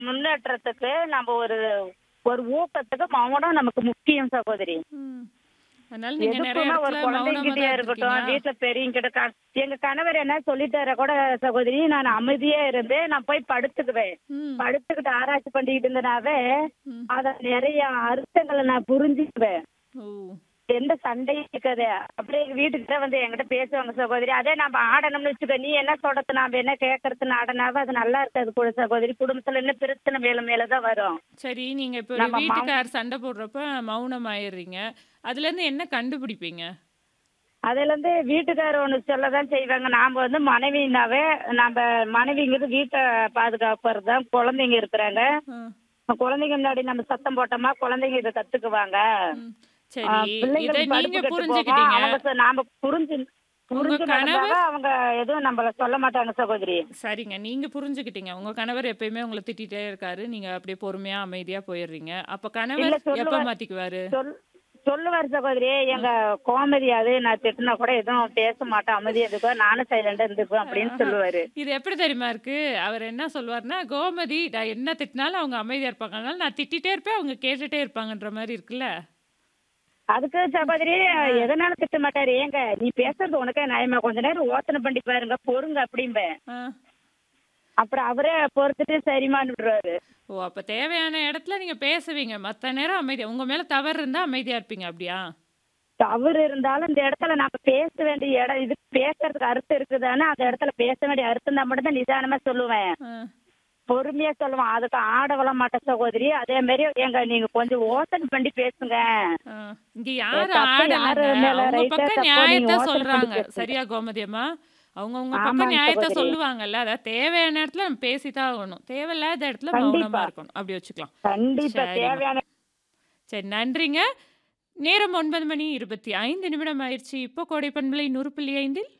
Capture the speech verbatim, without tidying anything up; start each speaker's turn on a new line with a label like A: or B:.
A: முன்னேற்றத்துக்கு நம்ம ஒரு ஒரு ஊக்கத்துக்கு மௌனம் நமக்கு முக்கியம் சகோதரி.
B: ம். அதனால நீங்க நெறைய
A: எதுக்குன்னா ஒரு
B: இடத்துல மௌனமா
A: குழந்தைங்கிட்டயா
B: தான்
A: இருக்கட்டும்,
B: இருந்திருக்கீங்களா?
A: வீட்ல பெரியவங்கிட்ட க எங்க கணவர் என்ன சொல்லிட்டார கூட சகோதரி, நான் அமைதியா இருந்து நான் போய் படுத்துக்குவேன்.
B: ம்.
A: படுத்துக்கிட்டு ஆராய்ச்சி பண்ணிக்கிட்டு இருந்தனாவே,
B: ம்.
A: அத நெறைய அர்த்தங்கள நான் புரிஞ்சுக்குவேன்.
B: ஓ!
A: எந்த சண்டையும் இருக்காது. அப்படியே எங்க வீட்டுக்கிட்ட வந்து என்கிட்ட பேசுவாங்க சகோதரி. அதே நம்ம ஆடணும்னு வச்சுக்க, நீ என்ன சொல்றது நாம என்ன கேட்கறதுன்னு ஆடுனாவே அது நல்லா இருக்காது கூட சகோதரி. குடும்பத்துல இன்னும் பிரச்சனை மேல மேல தான் வரும்.
B: சரி, நீங்க இப்போ ஒரு
A: நம்ம மௌ
B: வீட்டுக்கார் சண்டை போடுறப்ப மௌனம் ஆயிர்றீங்க. அதுலேருந்து என்ன கண்டுபிடிப்பீங்க?
A: அதுலேருந்து வீட்டுக்காரர் ஒண்ணு சொல்லதான் செய்வாங்க. நாம வந்து மனைவினாவே நம்ப மனைவிங்கிறது வீட்ட பாதுகாப்பது தான். குழந்தைங்க இருக்கிறாங்க.
B: ம்.
A: குழந்தைங்க முன்னாடி நம்ம சத்தம் போட்டோமா, குழந்தைங்க இத கத்துக்குவாங்க.
B: ம்.
A: ஆ
B: சரி, இத
A: பிள்ளைங்களுக்கு
B: நீங்க
A: படிப்பு கெட்டு போகும்.
B: புரிஞ்சுக்கிட்டீங்க.
A: அவங்க ச நாம புரிஞ்சு
B: உங்க
A: புரிஞ்சு நடந்தாவே
B: கணவர்
A: அவங்க எதுவும் நம்மள சொல்ல மாட்டாங்க சகோதரி.
B: சரிங்க. நீங்க புரிஞ்சுக்கிட்டீங்க. உங்க கணவர் எப்பயுமே உங்கள திட்டிட்டே இருக்காரு. நீங்க அப்படியே பொறுமையா, அமைதியா போயிர்றீங்க. அப்ப
A: இல்ல
B: கணவர் எப்ப
A: சொல்லுவார்
B: மாத்திக்குவாரு?
A: சொல் சொல்லுவாரு சகோதரி.
B: ம்.
A: எங்க கோமதி அது நான் திட்டுனா கூட எதுவும் பேச மாட்டேன். அமைதியா இருந்துக்குவேன். நானும் சைலண்டா இருந்துக்குவேன் அப்படின்னு
B: ஆஹா.
A: சொல்லுவாரு.
B: இது எப்படி தெரியுமா இருக்கு? அவர் என்ன சொல்வாருன்னா, கோமதி நான் என்ன திட்டினாலும் அவங்க அமைதியா இருப்பாங்க. அதனால நான் திட்டிட்டே இருப்பேன், அவங்க கேட்டுட்டே இருப்பாங்கன்ற மாரி இருக்குல்ல?
A: அதுக்கு சகோதரி
B: ஆ.
A: எதனால திட்ட மாட்டாரு. ஏங்க நீ பேசுறது உனக்கே நியாயமா? கொஞ்ச நேரம் யோசனை பண்ணி பாருங்க, பொறுங்க அப்படிம்பேன்.
B: ஆ.
A: அப்புறம் அவரே பொறுத்துட்டு சரிம்மான்னு விடுறாரு.
B: ஓ! அப்ப தேவையான இடத்துல நீங்க பேசுவீங்க. மத்த நேரம் அமைதியா உங்க மேல தவறு இருந்தா அமைதியா இருப்பீங்க. அப்படியா?
A: தவறு இருந்தாலும் இந்த இடத்துல நாம பேச வேண்டிய இடம் இது பேசுறதுக்கு அர்த்தம் இருக்குதானே, அந்த இடத்துல பேச வேண்டிய அர்த்தம் தான் மட்டும் தான் நிதானமா சொல்லுவேன்.
B: ஆ.
A: பொறுமையா சொல்லுவேன். அதுக்கு ஆட விட மாட்டேன் சகோதரி. அதே மாதிரி ஏங்க நீங்க கொஞ்சம் யோசனை பண்ணி பேசுங்க.
B: ஆ. இங்க
A: என்
B: யாரும்
A: தப்பு
B: ஆடலங்க.
A: யாரு மேல
B: அவங்க
A: ரைட்டா
B: பக்கம்
A: தப்போ நீங்க
B: நியாயத்த
A: யோசனை பண்ணி
B: சொல்றாங்க.
A: பேசுங்க.
B: சரியா கோமதி அம்மா? அவங்கவங்க பக்கம்
A: ஆமாங்க
B: நியாயத்த
A: சகோதரி.
B: சொல்லுவாங்கல்ல. அதாவது தேவையான இடத்துல நம்ம பேசி தான் ஆகணும். தேவையில்லாத இடத்துல மௌனமா
A: கண்டிப்பா.
B: இருக்கணும். அப்படி வச்சுக்கலாம்.
A: கண்டிப்பா
B: சரிம்மா.
A: தேவையான
B: சரி நன்றிங்க. நேரம் ஒன்பது மணி இருபத்தி ஐந்து நிமிடம் ஆயிருச்சு. இப்போ கோடை பண்பலை நூறு புள்ளி ஐந்தில்